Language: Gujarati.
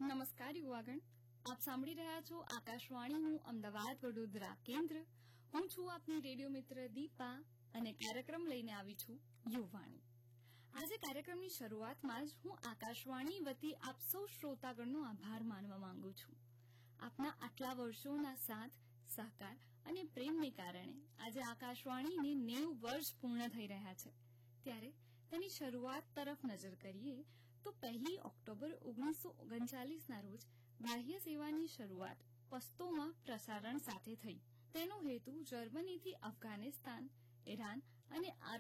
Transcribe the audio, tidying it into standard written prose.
નમસ્કાર યુવાગણ, આપ સાંભળી રહ્યા છો આકાશવાણીનું અમદાવાદ વડોદરા કેન્દ્ર. હું છું આપની રેડિયો મિત્ર દીપા અને કાર્યક્રમ લઈને આવી છું યુવાણી. આજે કાર્યક્રમની શરૂઆતમાં જ હું આકાશવાણી વતી આપ સૌ શ્રોતાગણનો આભાર માનવા માંગુ છું. આપના આટલા વર્ષોના સાથ, સહકાર અને પ્રેમને કારણે આજે આકાશવાણીને 90 વર્ષ પૂર્ણ થઈ રહ્યા છે. ત્યારે તેની શરૂઆત તરફ નજર કરીએ તો 1 ઓક્ટોબર 1939ના રોજ બાહ્ય સેવાની શરૂઆત પશ્તોમાં પ્રસારણ સાથે થઈ. તેનો હેતુ જર્મનીથી અફઘાનિસ્તાન, ઈરાન અને